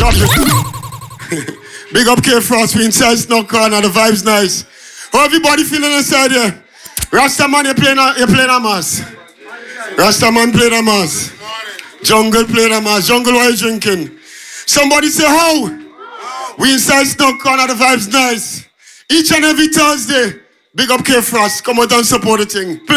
Drop it. Big up K Frost, we inside Snow Corner, the vibe's nice. How everybody feeling inside here? Rastaman, you playing a mass. Rastaman playing a mass. Jungle playing a mass. Jungle, what are you drinking? Somebody say how? We inside Snow Corner, the vibe's nice. Each and every Thursday, big up K Frost, come out and support the thing.